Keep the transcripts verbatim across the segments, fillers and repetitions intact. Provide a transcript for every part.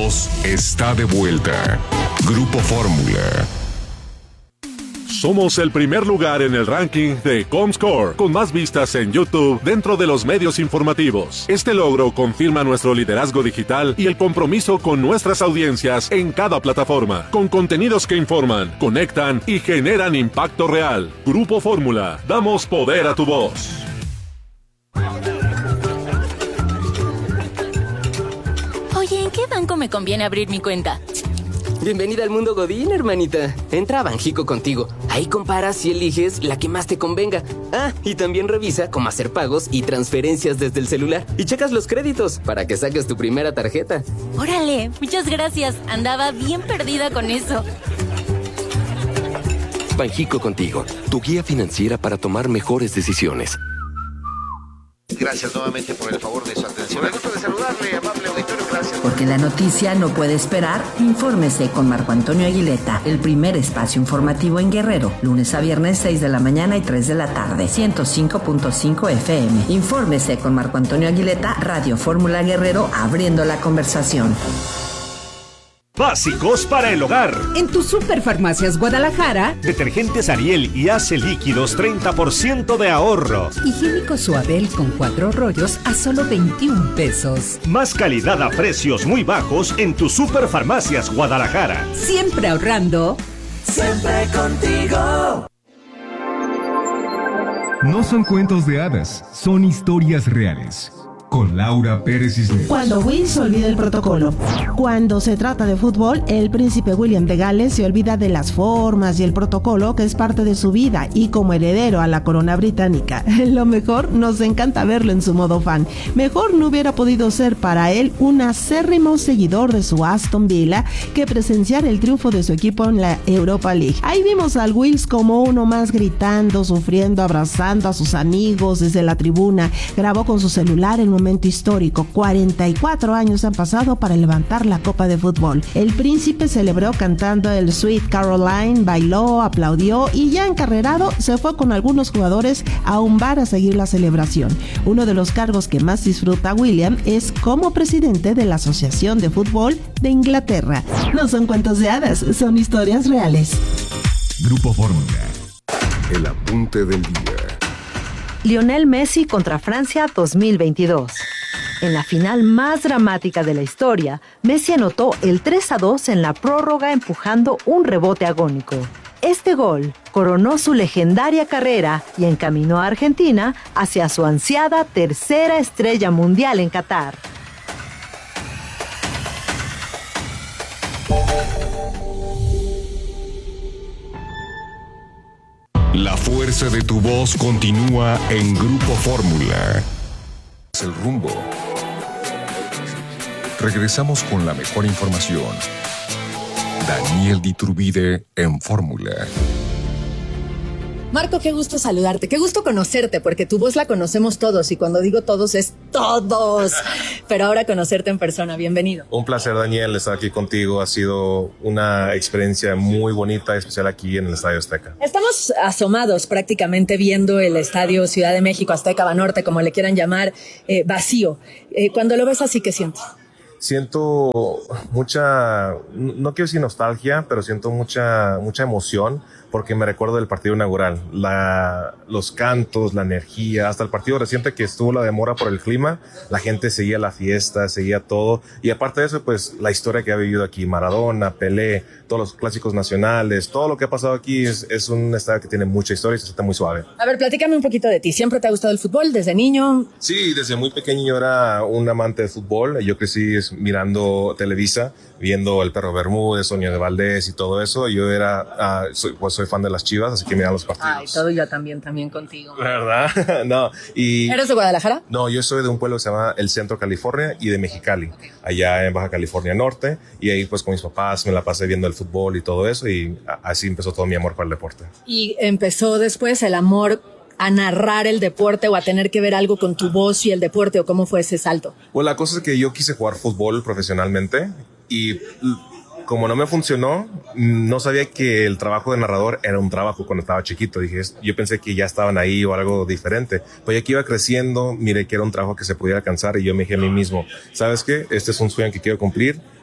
voz está de vuelta. Grupo Fórmula. Somos el primer lugar en el ranking de Comscore, con más vistas en YouTube dentro de los medios informativos. Este logro confirma nuestro liderazgo digital y el compromiso con nuestras audiencias en cada plataforma, con contenidos que informan, conectan y generan impacto real. Grupo Fórmula, damos poder a tu voz. Oye, ¿en qué banco me conviene abrir mi cuenta? Bienvenida al mundo Godín, hermanita. Entra a Banjico contigo. Ahí comparas y eliges la que más te convenga. Ah, y también revisa cómo hacer pagos y transferencias desde el celular. Y checas los créditos para que saques tu primera tarjeta. Órale, muchas gracias. Andaba bien perdida con eso. Banjico contigo, tu guía financiera para tomar mejores decisiones. Gracias nuevamente por el favor de su atención. Me gusta de saludarle, amable auditorio, gracias. Porque la noticia no puede esperar, infórmese con Marco Antonio Aguileta, el primer espacio informativo en Guerrero, lunes a viernes seis de la mañana y tres de la tarde, ciento cinco punto cinco F M. Infórmese con Marco Antonio Aguileta, Radio Fórmula Guerrero, abriendo la conversación. Básicos para el hogar. En tu Superfarmacias Guadalajara, detergentes Ariel y Ace líquidos treinta por ciento de ahorro. Higiénico Suabel con cuatro rollos a solo veintiún pesos. Más calidad a precios muy bajos en tu Superfarmacias Guadalajara. Siempre ahorrando. Siempre contigo. No son cuentos de hadas, son historias reales. Con Laura Pérez Cisneros. Cuando Will se olvida el protocolo. Cuando se trata de fútbol, el príncipe William de Gales se olvida de las formas y el protocolo que es parte de su vida, y como heredero a la corona británica, lo mejor, nos encanta verlo en su modo fan. Mejor no hubiera podido ser para él un acérrimo seguidor de su Aston Villa que presenciar el triunfo de su equipo en la Europa League. Ahí vimos al Wills como uno más, gritando, sufriendo, abrazando a sus amigos desde la tribuna. Grabó con su celular el momento histórico. cuarenta y cuatro años han pasado para levantar la copa de fútbol. El príncipe celebró cantando el Sweet Caroline, bailó, aplaudió y ya encarrerado se fue con algunos jugadores a un bar a seguir la celebración. Uno de los cargos que más disfruta William es como presidente de la Asociación de Fútbol de Inglaterra. No son cuentos de hadas, son historias reales. Grupo Fórmula. El apunte del día. Lionel Messi contra Francia dos mil veintidós. En la final más dramática de la historia, Messi anotó el tres a dos en la prórroga empujando un rebote agónico. Este gol coronó su legendaria carrera y encaminó a Argentina hacia su ansiada tercera estrella mundial en Qatar. La fuerza de tu voz continúa en Grupo Fórmula. Es el rumbo. Regresamos con la mejor información. Daniel Diturbide en Fórmula. Marco, qué gusto saludarte, qué gusto conocerte, porque tu voz la conocemos todos, y cuando digo todos es todos, pero ahora conocerte en persona, bienvenido. Un placer, Daniel, estar aquí contigo, ha sido una experiencia muy bonita, especial aquí en el Estadio Azteca. Estamos asomados prácticamente viendo el Estadio Ciudad de México, Azteca Banorte, como le quieran llamar, eh, vacío. Eh, cuando lo ves así, ¿qué sientes? Siento mucha, no quiero decir nostalgia, pero siento mucha, mucha emoción, porque me recuerdo del partido inaugural, la, los cantos, la energía, hasta el partido reciente que estuvo la demora por el clima, la gente seguía la fiesta, seguía todo, y aparte de eso, pues la historia que ha vivido aquí, Maradona, Pelé, todos los clásicos nacionales, todo lo que ha pasado aquí es, es un estadio que tiene mucha historia y se siente muy suave. A ver, platícame un poquito de ti, ¿siempre te ha gustado el fútbol desde niño? Sí, desde muy pequeño yo era un amante de fútbol, yo crecí mirando Televisa, viendo El Perro Bermúdez, Sonia de Valdés y todo eso. Yo era, uh, soy, pues soy fan de las Chivas, así que miraba los partidos. Ay, todo yo también, también contigo. ¿Verdad? No. Y ¿eres de Guadalajara? No, yo soy de un pueblo que se llama El Centro, California, y de Mexicali, okay, allá en Baja California Norte, y ahí pues con mis papás me la pasé viendo el fútbol y todo eso, y así empezó todo mi amor para el deporte. Y empezó después el amor a narrar el deporte o a tener que ver algo con tu voz y el deporte, o cómo fue ese salto. Pues la cosa es que yo quise jugar fútbol profesionalmente y como no me funcionó, no sabía que el trabajo de narrador era un trabajo cuando estaba chiquito. Dije, yo pensé que ya estaban ahí o algo diferente. Pues ya que iba creciendo, miré que era un trabajo que se podía alcanzar y yo me dije a mí mismo, ¿sabes qué? Este es un sueño que quiero cumplir.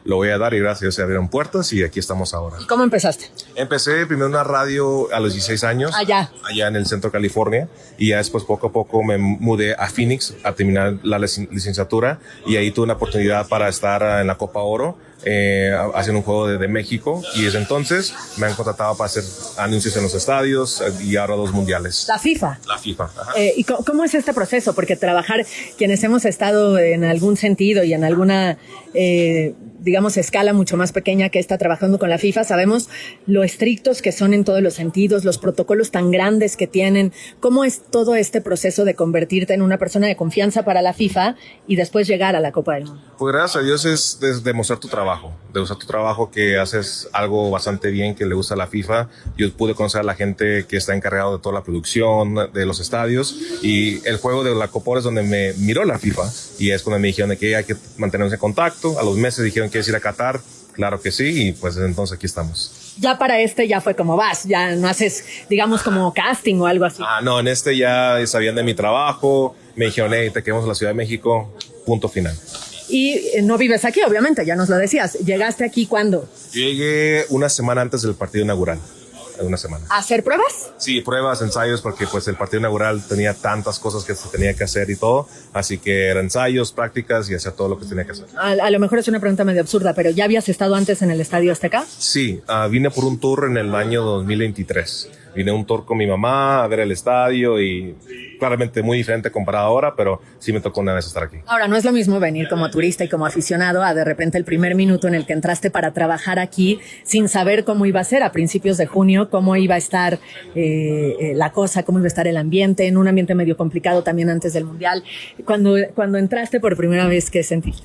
lo voy a dar y gracias a Dios se abrieron puertas y aquí estamos ahora. ¿Y cómo empezaste? Empecé primero en una radio a los dieciséis años. Allá. Allá en el centro de California. Y ya después poco a poco me mudé a Phoenix a terminar la licenciatura y ahí tuve una oportunidad para estar en la Copa Oro. Eh, haciendo un juego de, de México y desde entonces me han contratado para hacer anuncios en los estadios y ahora dos mundiales. La FIFA. La FIFA. Ajá. Eh, ¿Y cómo, cómo es este proceso? Porque trabajar, quienes hemos estado en algún sentido y en alguna, eh, digamos, escala mucho más pequeña que esta trabajando con la FIFA, sabemos lo estrictos que son en todos los sentidos, los protocolos tan grandes que tienen. ¿Cómo es todo este proceso de convertirte en una persona de confianza para la FIFA y después llegar a la Copa del Mundo? Pues gracias a Dios es, es demostrar tu trabajo. De usar tu trabajo, que haces algo bastante bien, que le gusta a la FIFA. Yo pude conocer a la gente que está encargado de toda la producción de los estadios y el juego de la Copa Oro es donde me miró la FIFA y es cuando me dijeron que hay que mantenernos en contacto. A los meses dijeron que quieres ir a Qatar, claro que sí, y pues desde entonces aquí estamos. Ya para este ya fue como vas, ya no haces, digamos, como casting o algo así. Ah, no, en este ya sabían de mi trabajo, me dijeron, hey, te queremos en la Ciudad de México, punto final. Y no vives aquí, obviamente, ya nos lo decías. ¿Llegaste aquí cuándo? Llegué una semana antes del partido inaugural. Una semana. ¿A hacer pruebas? Sí, pruebas, ensayos, porque pues el partido inaugural tenía tantas cosas que se tenía que hacer y todo. Así que eran ensayos, prácticas y hacía todo lo que tenía que hacer. A, a lo mejor es una pregunta medio absurda, pero ¿ya habías estado antes en el Estadio Azteca? Sí, uh, vine por un tour en el año dos mil veintitrés. Vine un tour con mi mamá a ver el estadio y claramente muy diferente comparado ahora, pero sí me tocó una vez estar aquí. Ahora, no es lo mismo venir como turista y como aficionado a de repente el primer minuto en el que entraste para trabajar aquí sin saber cómo iba a ser a principios de junio, cómo iba a estar eh, eh, la cosa, cómo iba a estar el ambiente, en un ambiente medio complicado también antes del Mundial. Cuando, cuando entraste por primera vez, ¿qué sentiste?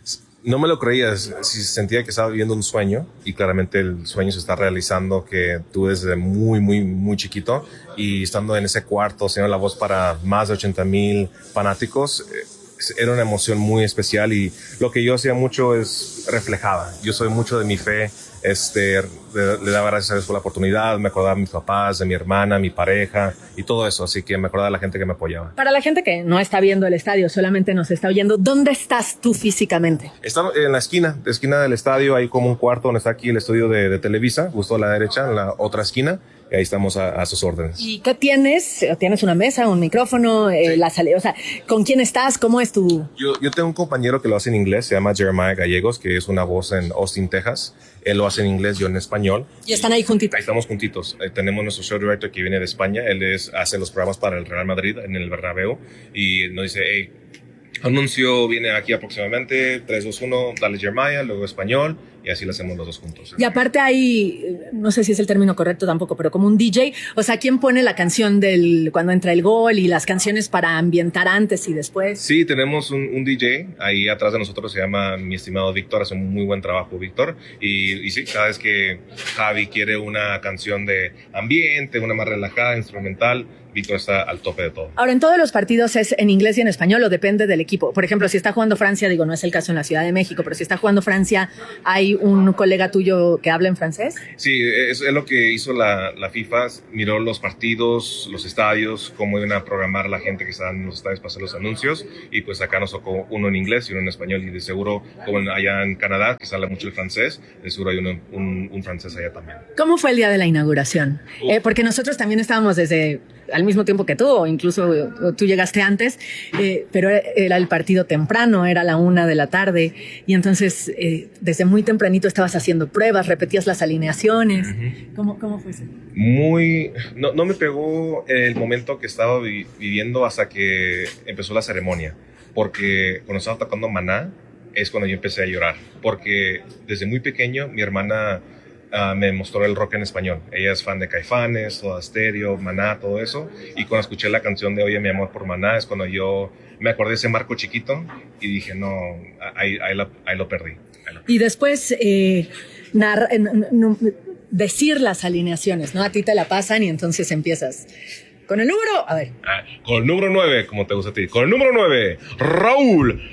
No me lo creía, si sentía que estaba viviendo un sueño y claramente el sueño se está realizando que tú desde muy, muy, muy chiquito y estando en ese cuarto, haciendo la voz para más de ochenta mil fanáticos, era una emoción muy especial y lo que yo hacía mucho es reflejaba. Yo soy mucho de mi fe, este, le, le daba gracias a Dios por la oportunidad, me acordaba de mis papás, de mi hermana, mi pareja y todo eso, así que me acordaba de la gente que me apoyaba. Para la gente que no está viendo el estadio, solamente nos está oyendo, ¿dónde estás tú físicamente? Estamos en la esquina, de esquina del estadio, hay como un cuarto donde está aquí el estudio de, de Televisa, justo a la derecha, en la otra esquina. Y ahí estamos a, a sus órdenes. ¿Y qué tienes? ¿Tienes una mesa, un micrófono? Eh, sí. la sale, o sea, ¿con quién estás? ¿Cómo es tu...? Yo, yo tengo un compañero que lo hace en inglés, se llama Jeremiah Gallegos, que es una voz en Austin, Texas. Él lo hace en inglés, yo en español. ¿Y están ahí juntitos? Ahí estamos juntitos. Eh, tenemos nuestro show director que viene de España. Él es, hace los programas para el Real Madrid en el Bernabéu. Y nos dice, hey, anuncio viene aquí aproximadamente, tres, dos, uno, dale Jeremiah, luego español. Y así lo hacemos los dos juntos. Y aparte hay, no sé si es el término correcto tampoco, pero como un D J. O sea, ¿quién pone la canción del cuando entra el gol y las canciones para ambientar antes y después? Sí, tenemos un, un D J ahí atrás de nosotros, se llama mi estimado Víctor, hace un muy buen trabajo Víctor. Y, y sí, cada vez que Javi quiere una canción de ambiente, una más relajada, instrumental, Víctor está al tope de todo. Ahora, en todos los partidos es en inglés y en español o depende del equipo. Por ejemplo, si está jugando Francia, digo, no es el caso en la Ciudad de México, pero si está jugando Francia, ¿hay un colega tuyo que habla en francés? Sí, es, es lo que hizo la, la FIFA, miró los partidos, los estadios, cómo iban a programar la gente que estaba en los estadios para hacer los anuncios, y pues acá nos tocó uno en inglés y uno en español, y de seguro, como allá en Canadá, que se habla mucho el francés, de seguro hay uno, un, un francés allá también. ¿Cómo fue el día de la inauguración? Eh, porque nosotros también estábamos desde... al mismo tiempo que tú, o incluso tú llegaste antes, eh, pero era el partido temprano, era la una de la tarde, y entonces eh, desde muy tempranito estabas haciendo pruebas, repetías las alineaciones. Uh-huh. ¿Cómo, cómo fue eso? Muy... No, no me pegó el momento que estaba vi- viviendo hasta que empezó la ceremonia, porque cuando estaba tocando Maná es cuando yo empecé a llorar, porque desde muy pequeño mi hermana... Uh, me mostró el rock en español. Ella es fan de Caifanes, Soda Stereo, Maná, todo eso. Y cuando escuché la canción de Oye mi amor por Maná es cuando yo me acordé de ese Marco chiquito y dije, no, ahí, ahí, la, ahí lo perdí. Ahí lo perdí. Y después eh, narra, no, no, decir las alineaciones, ¿no? A ti te la pasan y entonces empiezas. Con el número, a ver. Ah, con el número nueve, como te gusta a ti. Con el número nueve, Raúl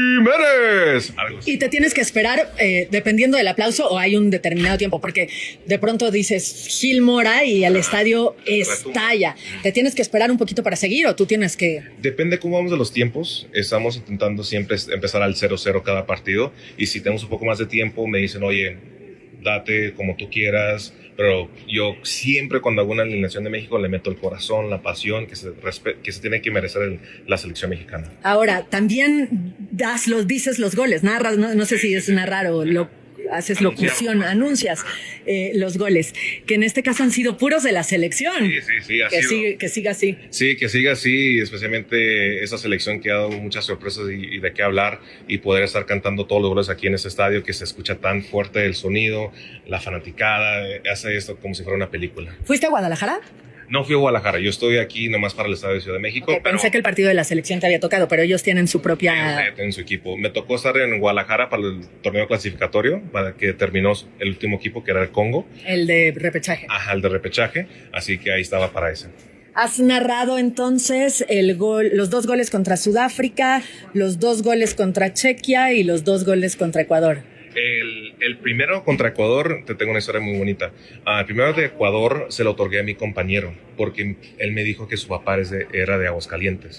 Jiménez. Algo así. Y te tienes que esperar, eh, dependiendo del aplauso, o hay un determinado tiempo, porque de pronto dices Gil Mora y el estadio estalla. ¿Te tienes que esperar un poquito para seguir o tú tienes que...? Depende cómo vamos de los tiempos. Estamos intentando siempre empezar al cero cero cada partido. Y si tenemos un poco más de tiempo, me dicen, oye, date como tú quieras. Pero yo siempre cuando hago una alineación de México le meto el corazón, la pasión que se, respe- que se tiene que merecer el, la selección mexicana. Ahora, también das los, dices los goles, narras, no, no sé si es narrar o lo... haces locución, anuncias eh, los goles, que en este caso han sido puros de la selección. Sí, sí, sí. Ha que, sido, sigue, que siga así. Sí, que siga así, especialmente esa selección que ha dado muchas sorpresas y, y de qué hablar, y poder estar cantando todos los goles aquí en este estadio, que se escucha tan fuerte el sonido, la fanaticada, hace esto como si fuera una película. ¿Fuiste a Guadalajara? No fui a Guadalajara, yo estoy aquí nomás para el estadio de Ciudad de México. Okay, pero pensé que el partido de la selección te había tocado, pero ellos tienen su propia... en su equipo. Me tocó estar en Guadalajara para el torneo clasificatorio, para que terminó el último equipo, que era el Congo. El de repechaje. Ajá, el de repechaje, así que ahí estaba para ese. Has narrado entonces el gol, los dos goles contra Sudáfrica, los dos goles contra Chequia y los dos goles contra Ecuador. El, el primero contra Ecuador, te tengo una historia muy bonita. Uh, el primero de Ecuador se lo otorgué a mi compañero, porque él me dijo que su papá es de, era de Aguascalientes.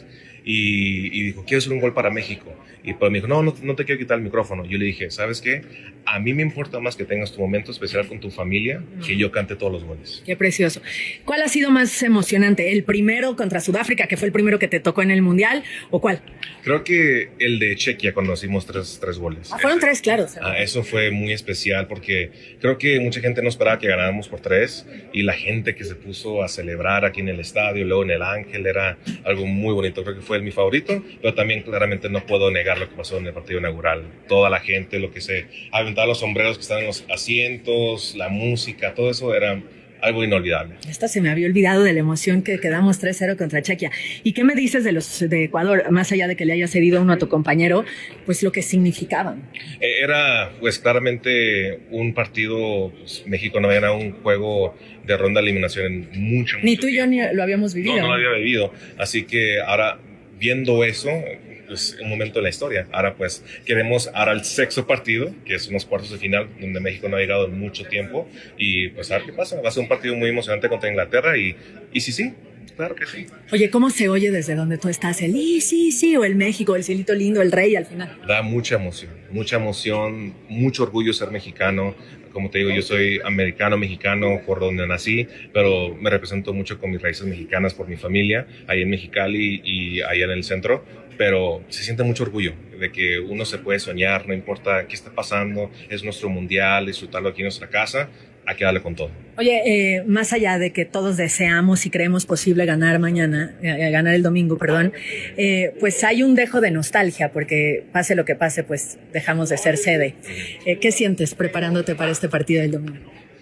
Y, y dijo, quiero hacer un gol para México. Y pues me dijo, no, no, no te quiero quitar el micrófono. Yo le dije, ¿sabes qué? A mí me importa más que tengas tu momento especial con tu familia que yo cante todos los goles. Qué precioso. ¿Cuál ha sido más emocionante? ¿El primero contra Sudáfrica, que fue el primero que te tocó en el Mundial? ¿O cuál? Creo que el de Chequia, cuando hicimos tres, tres goles. Ah, fueron tres, claro. Ah, eso fue muy especial porque creo que mucha gente no esperaba que ganáramos por tres, y la gente que se puso a celebrar aquí en el estadio, luego en el Ángel, era algo muy bonito. Creo que fue mi favorito, pero también claramente no puedo negar lo que pasó en el partido inaugural. Toda la gente, lo que se aventaba, los sombreros que estaban en los asientos, la música, todo eso era algo inolvidable. Esta se me había olvidado de la emoción que quedamos tres cero contra Chequia. ¿Y qué me dices de los de Ecuador, más allá de que le hayas cedido uno a tu compañero, pues lo que significaban? Era pues claramente un partido, pues, México no era un juego de ronda de eliminación en mucho, mucho Ni tú y yo tiempo. ni lo habíamos vivido. No, no lo había vivido. Así que ahora, viendo eso, es un momento en la historia. Ahora pues queremos ahora el sexto partido, que es unos cuartos de final donde México no ha llegado en mucho tiempo, y pues a ver qué pasa. Va a ser un partido muy emocionante contra Inglaterra, y, y sí, sí, claro que sí. Oye, ¿cómo se oye desde donde tú estás? El y, sí, sí, o el México, el cielito lindo, el rey al final. Da mucha emoción, mucha emoción, mucho orgullo ser mexicano. Como te digo, yo soy americano, mexicano, por donde nací, pero me represento mucho con mis raíces mexicanas por mi familia, ahí en Mexicali y allá en el centro. Pero se siente mucho orgullo de que uno se puede soñar, no importa qué está pasando, es nuestro mundial, disfrutarlo aquí en nuestra casa, hay que darle con todo. Oye, eh, más allá de que todos deseamos y creemos posible ganar mañana, eh, ganar el domingo, perdón, eh, pues hay un dejo de nostalgia, porque pase lo que pase, pues dejamos de ser sede. Eh, ¿Qué sientes preparándote para este partido del domingo?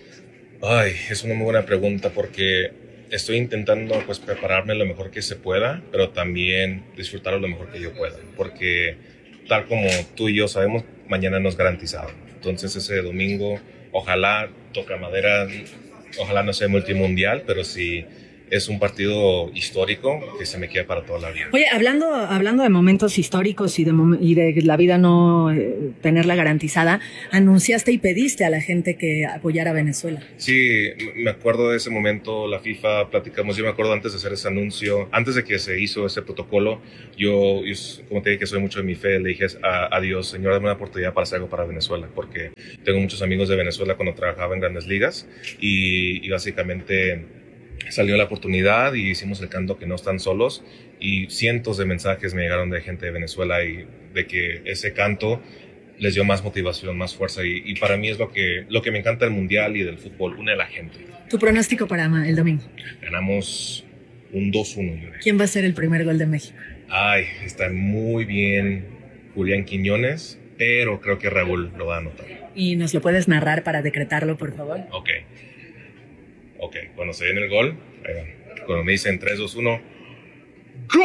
Ay, es una muy buena pregunta, porque estoy intentando pues prepararme lo mejor que se pueda, pero también disfrutarlo lo mejor que yo pueda, porque tal como tú y yo sabemos, mañana no es garantizado. Entonces ese domingo, ojalá, toca madera, ojalá no sea multimundial, pero sí es un partido histórico que se me queda para toda la vida. Oye, hablando, hablando de momentos históricos y de, mom- y de la vida no eh, tenerla garantizada, anunciaste y pediste a la gente que apoyara a Venezuela. Sí, me acuerdo de ese momento, la FIFA, platicamos, yo me acuerdo antes de hacer ese anuncio, antes de que se hizo ese protocolo, yo, yo como te dije que soy mucho de mi fe, le dije a, a Dios, Señor, dame una oportunidad para hacer algo para Venezuela, porque tengo muchos amigos de Venezuela cuando trabajaba en Grandes Ligas, y, y básicamente salió la oportunidad y hicimos el canto Que No Están Solos, y cientos de mensajes me llegaron de gente de Venezuela y de que ese canto les dio más motivación, más fuerza, y, y para mí es lo que, lo que me encanta del mundial y del fútbol, une a la gente. ¿Tu pronóstico para el domingo? Ganamos un dos uno. ¿Quién va a ser el primer gol de México? Ay, está muy bien Julián Quiñones, pero creo que Raúl lo va a anotar. ¿Y nos lo puedes narrar para decretarlo, por favor? Ok. Ok, cuando se viene el gol, ahí va. Cuando me dicen tres, dos, uno, ¡gol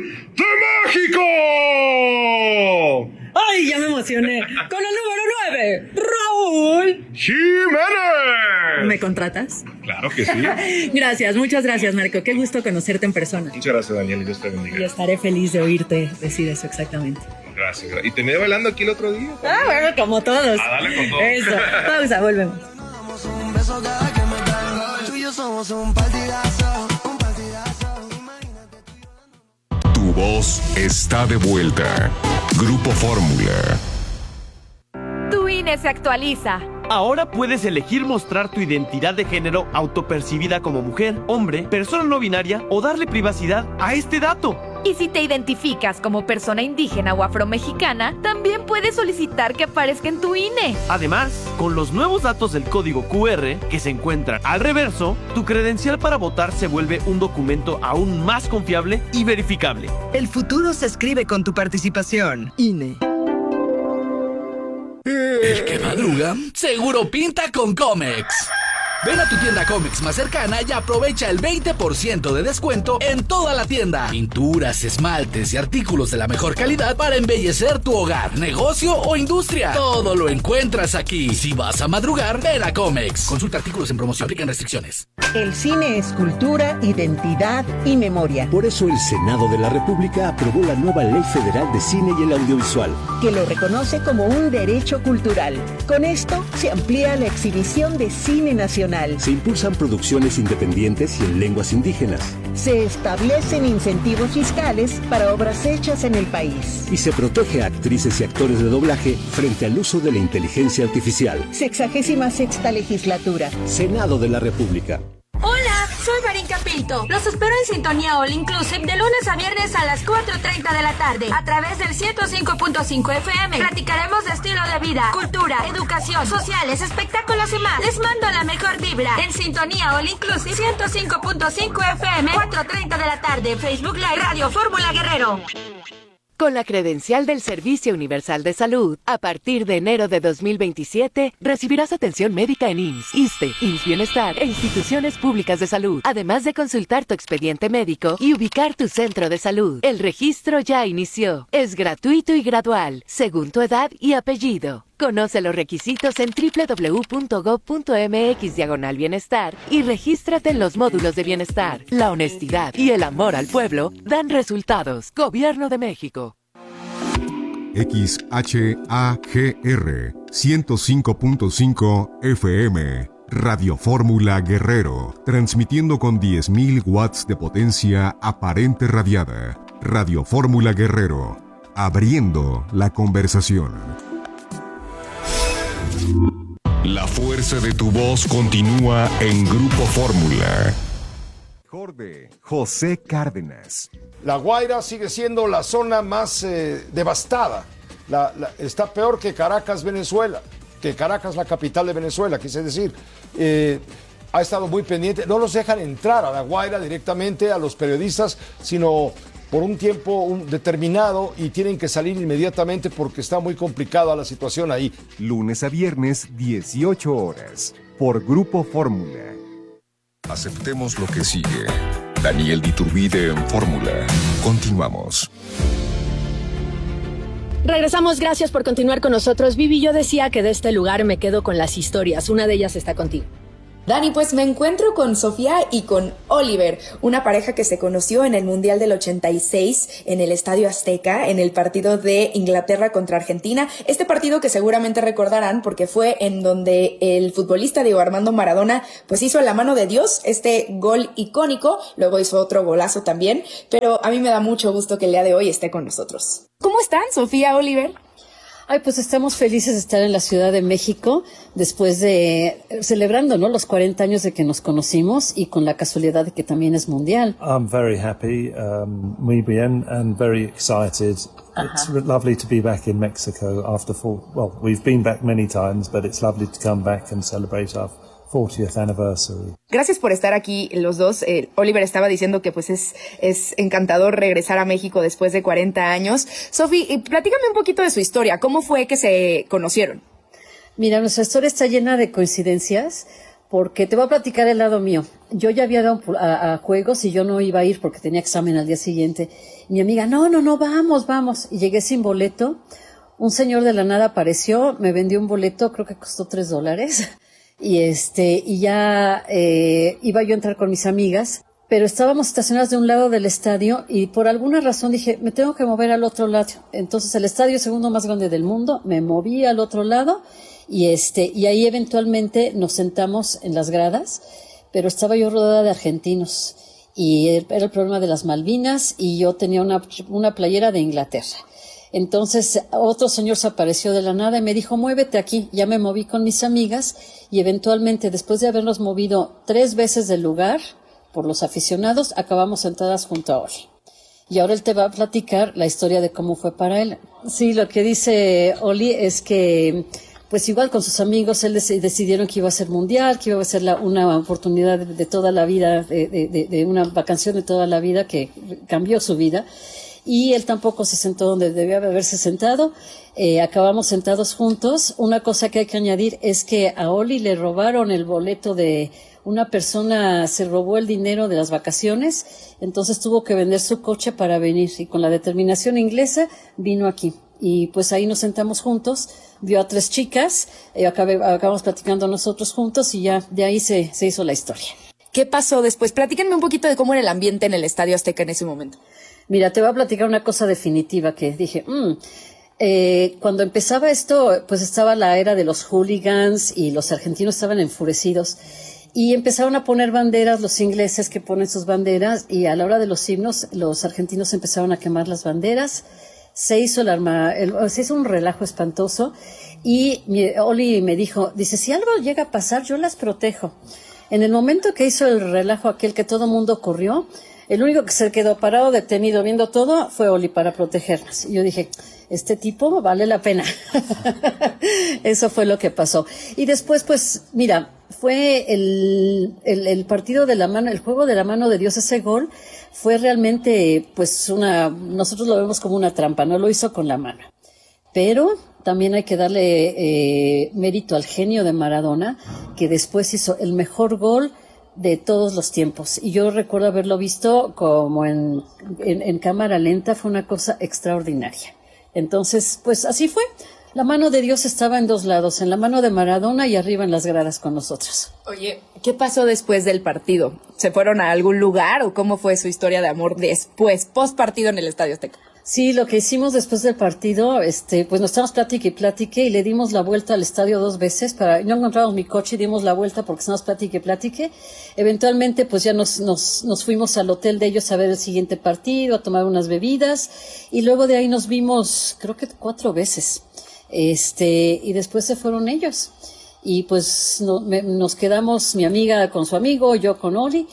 de México! ¡Ay, ya me emocioné! ¡Con el número nueve! de Raúl Jiménez. ¿Me contratas? Claro que sí. Gracias, muchas gracias, Marco. Qué gusto conocerte en persona. Muchas gracias, Daniel, y Dios te bendiga. Y estaré feliz de oírte decir eso exactamente. Gracias. ¿Y te me bailando aquí el otro día? Ah, bueno, como todos. Ah, dale con todo. Eso. Pausa, volvemos. Tu voz está de vuelta. Grupo Fórmula. Tu I N E se actualiza. Ahora puedes elegir mostrar tu identidad de género autopercibida como mujer, hombre, persona no binaria o darle privacidad a este dato. Y si te identificas como persona indígena o afromexicana, también puedes solicitar que aparezca en tu I N E. Además, con los nuevos datos del código cu erre que se encuentran al reverso, tu credencial para votar se vuelve un documento aún más confiable y verificable. El futuro se escribe con tu participación. I N E. El que madruga, seguro pinta con Comex. Ven a tu tienda Comex más cercana y aprovecha el veinte por ciento de descuento en toda la tienda. Pinturas, esmaltes y artículos de la mejor calidad para embellecer tu hogar, negocio o industria. Todo lo encuentras aquí. Si vas a madrugar, ven a Comex. Consulta artículos en promoción, aplican restricciones. El cine es cultura, identidad y memoria. Por eso el Senado de la República aprobó la nueva Ley Federal de Cine y el Audiovisual, que lo reconoce como un derecho cultural. Con esto se amplía la exhibición de cine nacional. Se impulsan producciones independientes y en lenguas indígenas. Se establecen incentivos fiscales para obras hechas en el país. Y se protege a actrices y actores de doblaje frente al uso de la inteligencia artificial. Sexagésima sexta legislatura. Senado de la República. Hola, soy Marín Capito. Los espero en Sintonía All Inclusive de lunes a viernes a las cuatro treinta de la tarde a través del ciento cinco punto cinco F M. Platicaremos de estilo de vida, cultura, educación, sociales, espectáculos y más. Les mando la mejor vibra en Sintonía All Inclusive ciento cinco punto cinco F M, cuatro treinta de la tarde, Facebook Live, Radio Fórmula Guerrero. Con la credencial del Servicio Universal de Salud, a partir de enero de dos mil veintisiete, recibirás atención médica en I M S S, ISSSTE, I M S S Bienestar e instituciones públicas de salud, además de consultar tu expediente médico y ubicar tu centro de salud. El registro ya inició. Es gratuito y gradual, según tu edad y apellido. Conoce los requisitos en doble u doble u doble u punto gob punto eme equis diagonal bienestar y regístrate en los módulos de bienestar. La honestidad y el amor al pueblo dan resultados. Gobierno de México. X H A G R ciento cinco punto cinco F M. Radio Fórmula Guerrero, transmitiendo con diez mil watts de potencia aparente radiada. Radio Fórmula Guerrero, abriendo la conversación. La fuerza de tu voz continúa en Grupo Fórmula. Mejor de José Cárdenas. La Guaira sigue siendo la zona más eh, devastada. La, la, está peor que Caracas, Venezuela. Que Caracas, la capital de Venezuela, quise decir. Eh, ha estado muy pendiente. No los dejan entrar a La Guaira directamente a los periodistas, sino por un tiempo un determinado y tienen que salir inmediatamente porque está muy complicada la situación ahí. Lunes a viernes, dieciocho horas, por Grupo Fórmula. Aceptemos lo que sigue. Daniel Iturbide en Fórmula. Continuamos. Regresamos, gracias por continuar con nosotros. Vivi, yo decía que de este lugar me quedo con las historias. Una de ellas está contigo. Dani, pues me encuentro con Sofía y con Oliver, una pareja que se conoció en el Mundial del ochenta y seis en el Estadio Azteca, en el partido de Inglaterra contra Argentina. Este partido que seguramente recordarán porque fue en donde el futbolista Diego Armando Maradona pues hizo a la mano de Dios este gol icónico, luego hizo otro golazo también, pero a mí me da mucho gusto que el día de hoy esté con nosotros. ¿Cómo están, Sofía, Oliver? Ay, pues estamos felices de estar en la Ciudad de México después de celebrando, ¿no?, los cuarenta años de que nos conocimos y con la casualidad de que también es mundial. I'm very happy, um, muy bien, and very excited. Uh-huh. It's lovely to be back in Mexico after four, well, we've been back many times, but it's lovely to come back and celebrate our fortieth anniversary. Gracias por estar aquí los dos. Eh, Oliver estaba diciendo que pues es, es encantador regresar a México después de cuarenta años. Sofi, platícame un poquito de su historia. ¿Cómo fue que se conocieron? Mira, nuestra historia está llena de coincidencias porque te voy a platicar el lado mío. Yo ya había dado a, a juegos y yo no iba a ir porque tenía examen al día siguiente. Mi amiga, no, no, no, vamos, vamos. Y llegué sin boleto. un señor de la nada apareció, me vendió un boleto, creo que costó tres dólares, y este, y ya eh, iba yo a entrar con mis amigas, pero estábamos estacionados de un lado del estadio y por alguna razón dije, me tengo que mover al otro lado. Entonces el estadio segundo más grande del mundo, me moví al otro lado y este, y ahí eventualmente nos sentamos en las gradas, pero estaba yo rodeada de argentinos y era el problema de las Malvinas y yo tenía una, una playera de Inglaterra. Entonces otro señor se apareció de la nada y me dijo, muévete aquí. Ya me moví con mis amigas y eventualmente después de habernos movido tres veces del lugar por los aficionados, acabamos sentadas junto a Oli. Y ahora él te va a platicar la historia de cómo fue para él. Sí, lo que dice Oli es que, pues igual con sus amigos, él dec- decidieron que iba a ser mundial, que iba a ser la, una oportunidad de, de toda la vida, de, de, de una vacación de toda la vida que cambió su vida. Y él tampoco se sentó donde debía haberse sentado. Eh, acabamos sentados juntos. Una cosa que hay que añadir es que a Oli le robaron el boleto de una persona, se robó el dinero de las vacaciones, entonces tuvo que vender su coche para venir y con la determinación inglesa vino aquí. Y pues ahí nos sentamos juntos, vio a tres chicas, eh, acabé, acabamos platicando nosotros juntos y ya de ahí se, se hizo la historia. ¿Qué pasó después? Platíquenme un poquito de cómo era el ambiente en el Estadio Azteca en ese momento. Mira, te voy a platicar una cosa definitiva que dije, mmm, eh, cuando empezaba esto, pues estaba la era de los hooligans y los argentinos estaban enfurecidos. Y empezaron a poner banderas, los ingleses que ponen sus banderas, y a la hora de los himnos, los argentinos empezaron a quemar las banderas. Se hizo el arma, el, se hizo un relajo espantoso, y mi, Oli me dijo, dice, si algo llega a pasar, yo las protejo. En el momento que hizo el relajo aquel que todo mundo corrió, el único que se quedó parado, detenido, viendo todo, fue Oli para protegernos. Y yo dije, este tipo vale la pena. Eso fue lo que pasó. Y después, pues, mira, fue el, el, el partido de la mano, el juego de la mano de Dios, ese gol, fue realmente, pues, una, nosotros lo vemos como una trampa, no lo hizo con la mano. Pero también hay que darle eh, mérito al genio de Maradona, que después hizo el mejor gol de todos los tiempos. Y yo recuerdo haberlo visto como en, en, en cámara lenta, fue una cosa extraordinaria. Entonces, pues así fue. La mano de Dios estaba en dos lados, en la mano de Maradona y arriba en las gradas con nosotros. Oye, ¿qué pasó después del partido? ¿Se fueron a algún lugar o cómo fue su historia de amor después, post partido en el Estadio Azteca? Sí, lo que hicimos después del partido, este, pues nos estábamos platique y platique y le dimos la vuelta al estadio dos veces para, no encontramos mi coche y dimos la vuelta porque estábamos platique y platique. Eventualmente, pues ya nos, nos, nos fuimos al hotel de ellos a ver el siguiente partido, a tomar unas bebidas y luego de ahí nos vimos, creo que cuatro veces. Este, y después se fueron ellos. Y pues no, me, nos quedamos, mi amiga con su amigo, yo con Oli,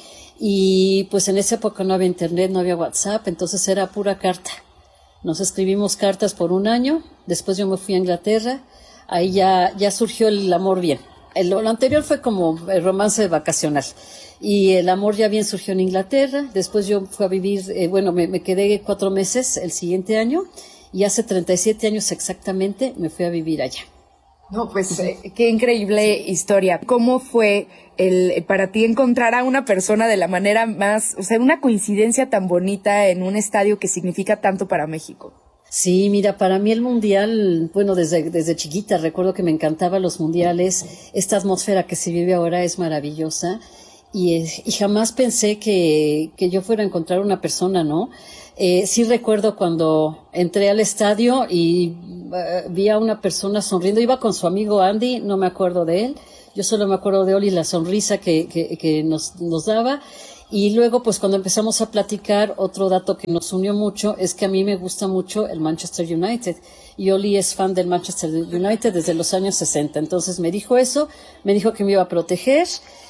y pues en esa época no había internet, no había WhatsApp, entonces era pura carta. Nos escribimos cartas por un año, después yo me fui a Inglaterra, ahí ya, ya surgió el amor bien. El, lo anterior fue como el romance vacacional, y el amor ya bien surgió en Inglaterra, después yo fui a vivir, eh, bueno, me, me quedé cuatro meses el siguiente año, y hace treinta y siete años exactamente me fui a vivir allá. No, pues eh, qué increíble historia. ¿Cómo fue el para ti encontrar a una persona de la manera más, o sea, una coincidencia tan bonita en un estadio que significa tanto para México? Sí, mira, para mí el mundial, bueno, desde, desde chiquita recuerdo que me encantaban los mundiales. Esta atmósfera que se vive ahora es maravillosa y, y jamás pensé que, que yo fuera a encontrar una persona, ¿no? Eh, sí recuerdo cuando entré al estadio y uh, vi a una persona sonriendo, iba con su amigo Andy, no me acuerdo de él, yo solo me acuerdo de Oli, la sonrisa que, que, que nos, nos daba, y luego pues cuando empezamos a platicar, otro dato que nos unió mucho es que a mí me gusta mucho el Manchester United, y Oli es fan del Manchester United desde los años sesenta, entonces me dijo eso, me dijo que me iba a proteger,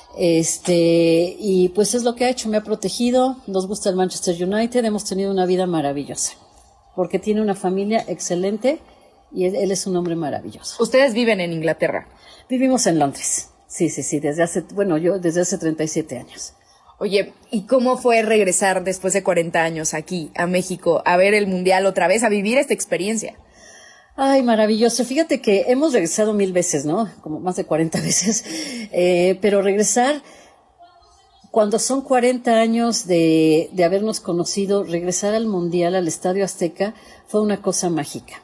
Este, y pues es lo que ha hecho, me ha protegido, nos gusta el Manchester United, hemos tenido una vida maravillosa, porque tiene una familia excelente y él, él es un hombre maravilloso. ¿Ustedes viven en Inglaterra? Vivimos en Londres, sí, sí, sí, desde hace, bueno, yo desde hace treinta y siete años. Oye, ¿y cómo fue regresar después de cuarenta años aquí, a México, a ver el Mundial otra vez, a vivir esta experiencia? Ay, maravilloso. Fíjate que hemos regresado mil veces, ¿no? Como más de cuarenta veces. Eh, pero regresar, cuando son cuarenta años de, de habernos conocido, regresar al Mundial, al Estadio Azteca, fue una cosa mágica.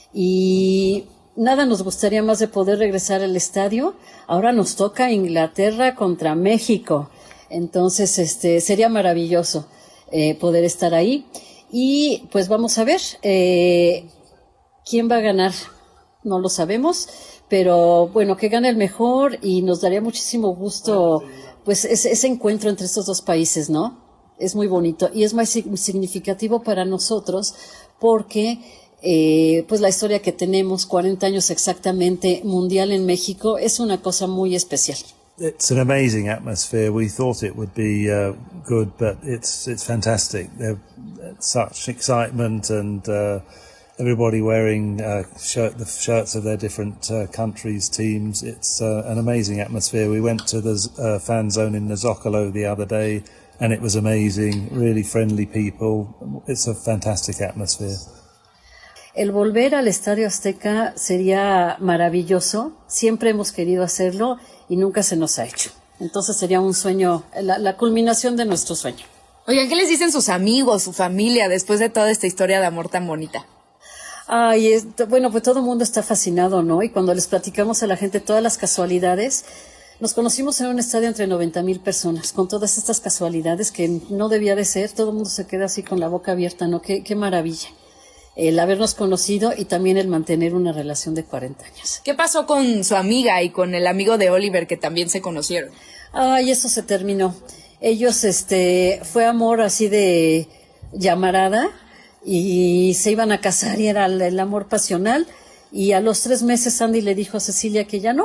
y nada nos gustaría más de poder regresar al estadio. Ahora nos toca Inglaterra contra México, entonces este sería maravilloso eh, poder estar ahí. Y pues vamos a ver eh, quién va a ganar, no lo sabemos, pero bueno, que gane el mejor, y nos daría muchísimo gusto pues ese, ese encuentro entre estos dos países, ¿no? Es muy bonito y es muy significativo para nosotros porque eh, pues la historia que tenemos, cuarenta años exactamente, mundial en México, es una cosa muy especial. It's an amazing atmosphere. We thought it would be uh, good, but it's it's fantastic. There's such excitement and uh, everybody wearing uh, shirt, the shirts of their different uh, countries, teams. It's uh, an amazing atmosphere. We went to the uh, fan zone in the Zocalo the other day, and it was amazing. Really friendly people. It's a fantastic atmosphere. El volver al Estadio Azteca sería maravilloso. Siempre hemos querido hacerlo y nunca se nos ha hecho. Entonces sería un sueño, la, la culminación de nuestro sueño. Oigan, ¿qué les dicen sus amigos, su familia, después de toda esta historia de amor tan bonita? Ay, es, bueno, pues todo el mundo está fascinado, ¿no? Y cuando les platicamos a la gente todas las casualidades, nos conocimos en un estadio entre noventa mil personas, con todas estas casualidades que no debía de ser. Todo el mundo se queda así con la boca abierta, ¿no? Qué, qué maravilla. El habernos conocido y también el mantener una relación de cuarenta años. ¿Qué pasó con su amiga y con el amigo de Oliver que también se conocieron? Ay, eso se terminó. Ellos, este, fue amor así de llamarada y se iban a casar y era el, el amor pasional, y a los tres meses Andy le dijo a Cecilia que ya no.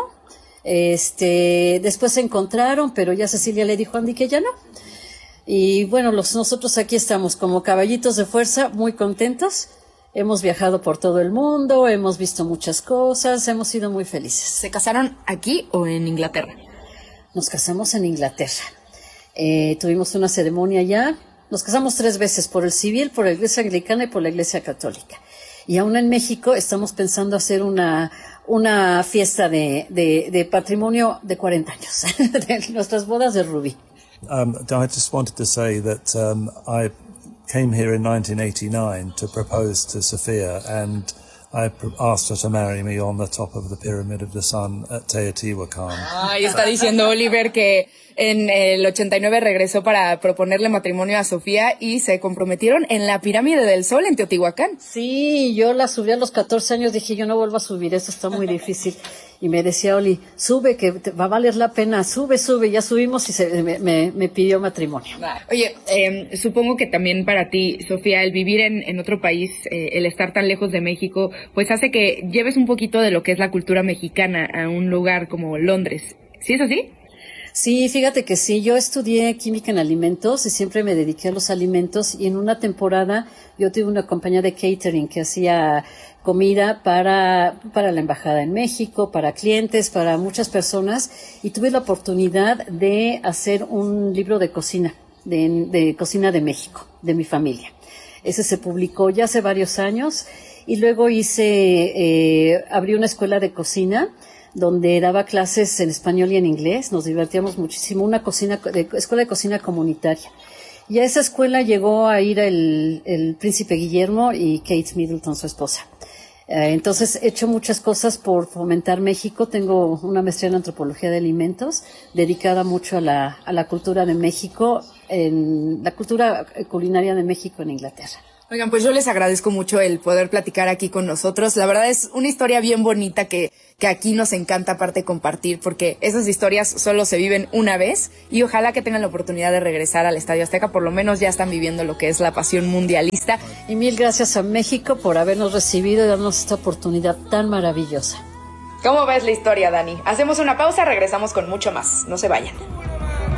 Este, después se encontraron, pero ya Cecilia le dijo a Andy que ya no. Y bueno, los, nosotros aquí estamos como caballitos de fuerza, muy contentos. Hemos viajado por todo el mundo, hemos visto muchas cosas, hemos sido muy felices. ¿Se casaron aquí o en Inglaterra? Nos casamos en Inglaterra. Eh, tuvimos una ceremonia allá. Nos casamos tres veces, por el civil, por la iglesia anglicana y por la iglesia católica. Y aún en México estamos pensando hacer una, una fiesta de, de, de patrimonio de cuarenta años, de nuestras bodas de Rubí. Um, I just wanted to say that um, I came here in nineteen eighty-nine to propose to Sophia, and I asked her to marry me on the top of the Pyramid of the Sun at Teotihuacan. Ay, está diciendo Oliver que en el ochenta y nueve regresó para proponerle matrimonio a Sofía y se comprometieron en la Pirámide del Sol en Teotihuacán. Sí, yo la subí a los catorce años, dije yo no vuelvo a subir, eso está muy difícil. Y me decía Oli, sube que te va a valer la pena, sube, sube. Ya subimos y se, me, me, me pidió matrimonio. Oye, eh, supongo que también para ti, Sofía, el vivir en, en otro país, eh, el estar tan lejos de México, pues hace que lleves un poquito de lo que es la cultura mexicana a un lugar como Londres. ¿Sí es así? Sí, fíjate que sí, yo estudié química en alimentos y siempre me dediqué a los alimentos, y en una temporada yo tuve una compañía de catering que hacía comida para, para la embajada en México, para clientes, para muchas personas, y tuve la oportunidad de hacer un libro de cocina, de, de cocina de México, de mi familia. Ese se publicó ya hace varios años, y luego hice, eh, abrí una escuela de cocina, donde daba clases en español y en inglés. Nos divertíamos muchísimo, una cocina, de, escuela de cocina comunitaria. Y a esa escuela llegó a ir el, el príncipe Guillermo y Kate Middleton, su esposa. Eh, entonces he hecho muchas cosas por fomentar México. Tengo una maestría en antropología de alimentos, dedicada mucho a la, a la cultura de México, en la cultura culinaria de México en Inglaterra. Oigan, pues yo les agradezco mucho el poder platicar aquí con nosotros. La verdad es una historia bien bonita que, que aquí nos encanta aparte compartir, porque esas historias solo se viven una vez, y ojalá que tengan la oportunidad de regresar al Estadio Azteca. Por lo menos ya están viviendo lo que es la pasión mundialista. Y mil gracias a México por habernos recibido y darnos esta oportunidad tan maravillosa. ¿Cómo ves la historia, Dani? Hacemos una pausa, regresamos con mucho más. No se vayan.